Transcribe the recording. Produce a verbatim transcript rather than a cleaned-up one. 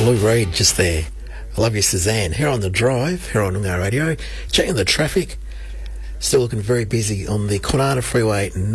Lou Reed just there. I love you, Suzanne. Here on the drive, here on our radio, checking the traffic. Still looking very busy on the Kwinana Freeway